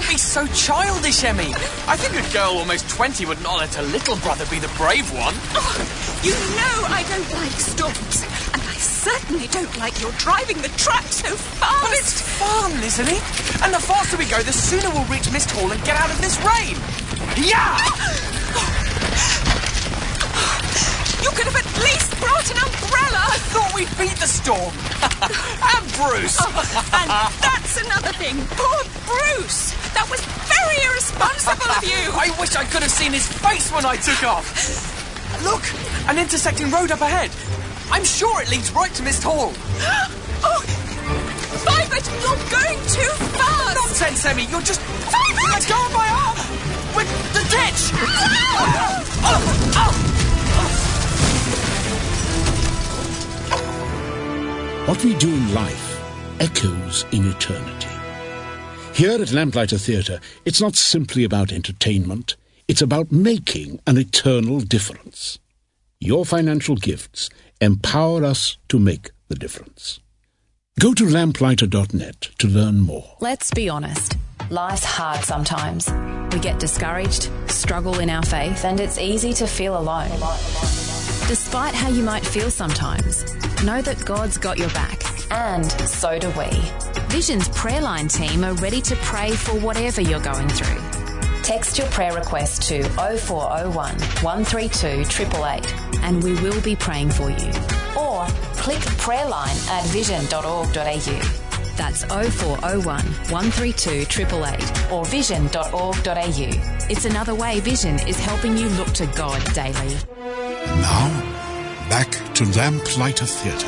be so childish, Emmy. I think a girl almost 20 would not let her little brother be the brave one. Oh, you know I don't like storms. And I certainly don't like your driving the truck so fast. But it's fun, isn't it? And the faster we go, the sooner we'll reach Mist Hall and get out of this rain. Yeah! You could have at least brought an umbrella. I thought we'd beat the storm. And Bruce. And that's another thing. Poor Bruce. That was very irresponsible of you. I wish I could have seen his face when I took off. Look, an intersecting road up ahead. I'm sure it leads right to Mist Hall. Oh, Vibert, you're going too fast. Nonsense, Emmy. You're just... Vibert! Let go of my arm. With the ditch. What we do in life echoes in eternity. Here at Lamplighter Theatre, it's not simply about entertainment, it's about making an eternal difference. Your financial gifts empower us to make the difference. Go to lamplighter.net to learn more. Let's be honest. Life's hard sometimes. We get discouraged, struggle in our faith, and it's easy to feel alone. Despite how you might feel sometimes, know that God's got your back. And so do we. Vision's prayer line team are ready to pray for whatever you're going through. Text your prayer request to 0401 132 888 and we will be praying for you. Or click prayer line at vision.org.au. That's 0401 132 888 or vision.org.au. It's another way Vision is helping you look to God daily. And now, back to Lamplighter Theatre.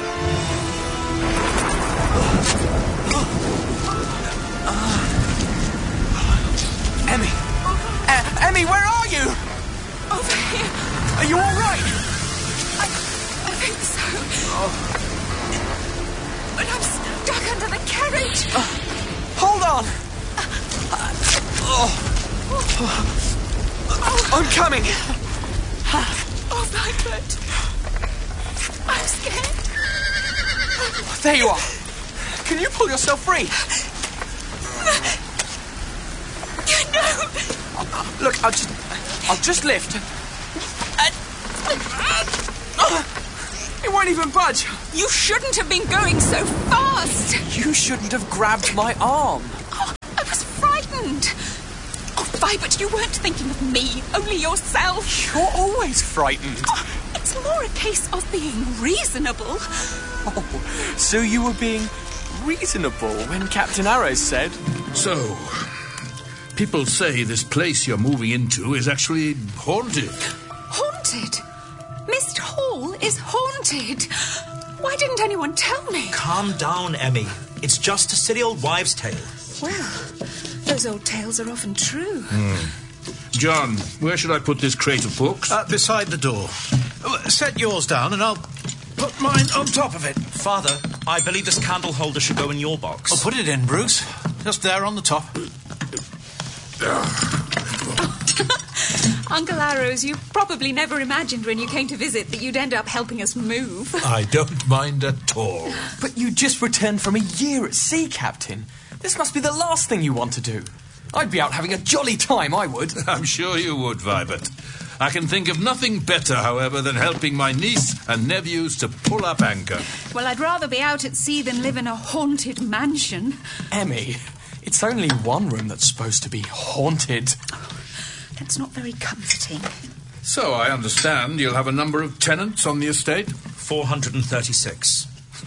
Emmy! Emmy, where are you? Over here. Are you all right? I think so. But I'm stuck under the carriage. Hold on. I'm coming. Oh, Vibert. I'm scared. There you are. Can you pull yourself free? No. Look, I'll just lift. It won't even budge. You shouldn't have been going so fast. You shouldn't have grabbed my arm. Oh, I was frightened. Oh, Vibert, you weren't thinking of me, only yourself. You're always frightened. Oh, it's more a case of being reasonable. Oh, so you were being reasonable when Captain Arrow said... So, people say this place you're moving into is actually haunted. Haunted? Mist Hall is haunted. Why didn't anyone tell me? Calm down, Emmy. It's just a silly old wives' tale. Well, those old tales are often true. John, where should I put this crate of books? Beside the door. Set yours down and I'll put mine on top of it. Father, I believe this candle holder should go in your box. I'll put it in, Bruce. Just there on the top. Uncle Arrows, you probably never imagined when you came to visit that you'd end up helping us move. I don't mind at all. But you just returned from a year at sea, Captain. This must be the last thing you want to do. I'd be out having a jolly time, I would. I'm sure you would, Vibert. I can think of nothing better, however, than helping my niece and nephews to pull up anchor. Well, I'd rather be out at sea than live in a haunted mansion. Emmy, it's only one room that's supposed to be haunted. That's not very comforting. So I understand you'll have a number of tenants on the estate? 436.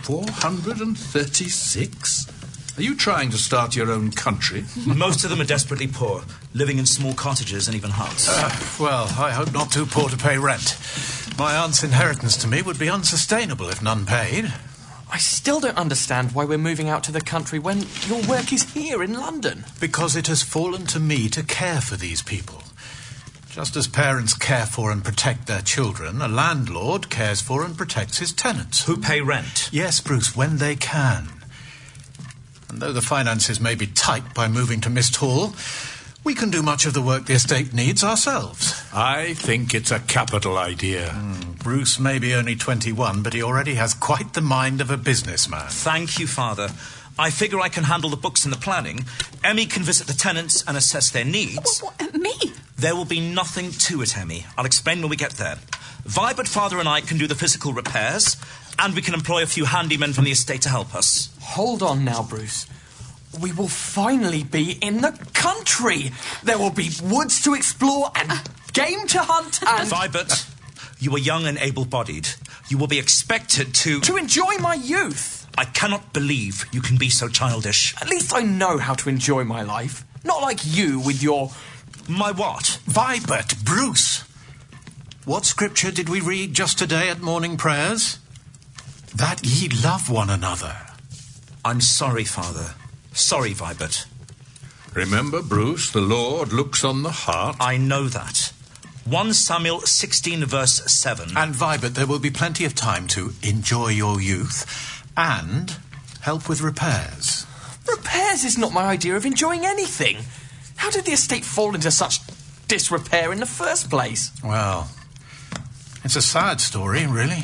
436? Are you trying to start your own country? Most of them are desperately poor, living in small cottages and even huts. Well, I hope not too poor to pay rent. My aunt's inheritance to me would be unsustainable if none paid. I still don't understand why we're moving out to the country when your work is here in London. Because it has fallen to me to care for these people. Just as parents care for and protect their children, a landlord cares for and protects his tenants. Who pay rent? Yes, Bruce, when they can. And though the finances may be tight by moving to Mist Hall, we can do much of the work the estate needs ourselves. I think it's a capital idea. Bruce may be only 21, but he already has quite the mind of a businessman. Thank you, Father. I figure I can handle the books and the planning. Emmy can visit the tenants and assess their needs. Me? There will be nothing to it, Emmy. I'll explain when we get there. Vibert Father and I can do the physical repairs, and we can employ a few handymen from the estate to help us. Hold on now, Bruce. We will finally be in the country. There will be woods to explore and game to hunt and... Vibert, you are young and able-bodied. You will be expected to... To enjoy my youth. I cannot believe you can be so childish. At least I know how to enjoy my life. Not like you with your... My what? Vibert, Bruce. What scripture did we read just today at morning prayers? That ye love one another. I'm sorry, Father. Sorry, Vibert. Remember, Bruce, the Lord looks on the heart. I know that. 1 Samuel 16, verse 7. And Vibert, there will be plenty of time to enjoy your youth and help with repairs. Repairs is not my idea of enjoying anything. How did the estate fall into such disrepair in the first place? Well, it's a sad story, really.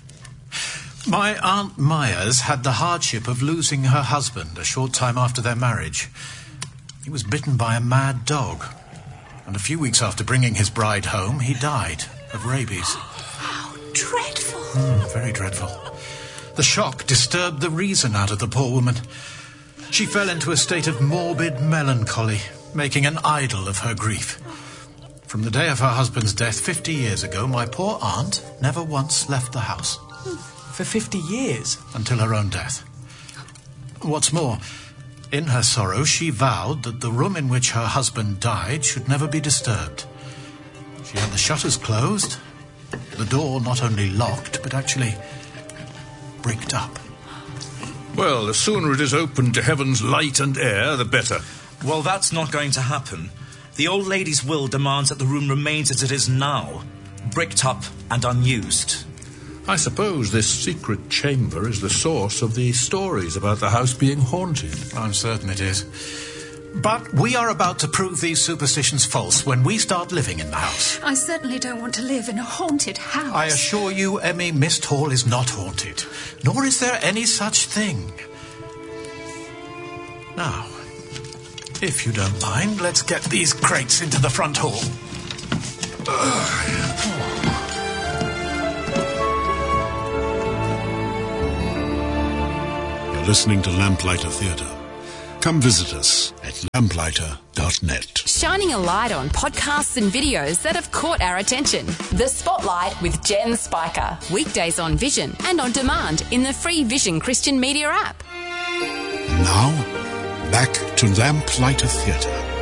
My Aunt Myers had the hardship of losing her husband a short time after their marriage. He was bitten by a mad dog, and a few weeks after bringing his bride home, he died of rabies. How dreadful. Very dreadful. The shock disturbed the reason out of the poor woman. She fell into a state of morbid melancholy, making an idol of her grief. From the day of her husband's death 50 years ago, my poor aunt never once left the house. For 50 years? Until her own death. What's more, in her sorrow, she vowed that the room in which her husband died should never be disturbed. She had the shutters closed, the door not only locked, but actually bricked up. Well, the sooner it is opened to heaven's light and air, the better. Well, that's not going to happen. The old lady's will demands that the room remains as it is now, bricked up and unused. I suppose this secret chamber is the source of the stories about the house being haunted. I'm certain it is. But we are about to prove these superstitions false when we start living in the house. I certainly don't want to live in a haunted house. I assure you, Emmy, Mist Hall is not haunted. Nor is there any such thing. Now, if you don't mind, let's get these crates into the front hall. You're listening to Lamplighter Theatre. Come visit us at lamplighter.net. Shining a light on podcasts and videos that have caught our attention. The Spotlight with Jen Spiker. Weekdays on Vision and on demand in the free Vision Christian Media app. Now, back to Lamplighter Theatre.